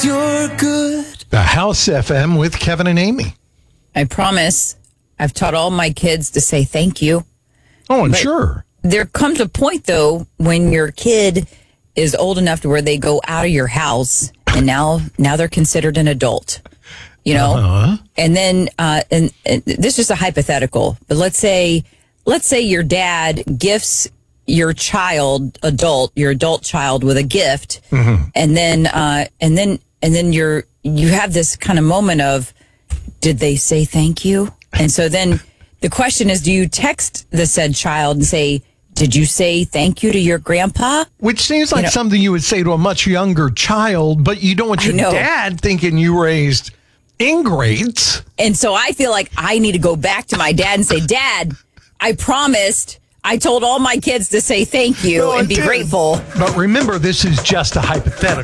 'cause you're good. The House FM with Kevin and Amy. I promise I've taught all my kids to say thank you. Oh, I'm But sure. There comes a point, though, when your kid is old enough to where they go out of your house and now they're considered an adult, you know? Uh-huh. And then, and this is a hypothetical, but let's say your dad gifts your adult child with a gift. Mm-hmm. And then you have this kind of moment of, did they say thank you? And so then the question is, do you text the said child and say, did you say thank you to your grandpa? Which seems like something you would say to a much younger child, but you don't want your dad thinking you raised ingrates. And so I feel like I need to go back to my dad and say, Dad, I promised. I told all my kids to say thank you and be grateful. But remember, this is just a hypothetical.